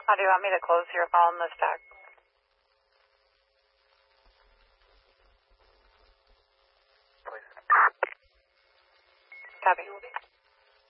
How do you want me to close your call in the stack? Please. Copy.